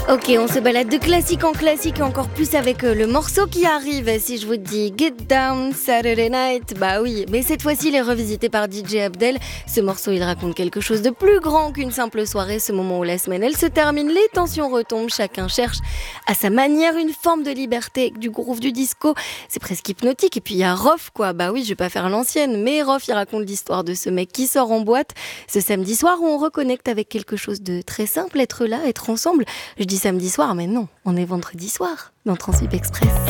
Ok, on se balade de classique en classique et encore plus avec le morceau qui arrive. Si je vous dis Get Down Saturday Night, bah oui, mais cette fois-ci il est revisité par DJ Abdel. Ce morceau il raconte quelque chose de plus grand qu'une simple soirée, ce moment où la semaine elle se termine, les tensions retombent, chacun cherche à sa manière une forme de liberté avec du groove, du disco. C'est presque hypnotique. Et puis il y a Rof quoi, bah oui je vais pas faire l'ancienne, mais Rof il raconte l'histoire de ce mec qui sort en boîte ce samedi soir où on reconnecte avec quelque chose de très simple, être là, être ensemble. Je dis samedi soir, mais non, on est vendredi soir dans Transip Express.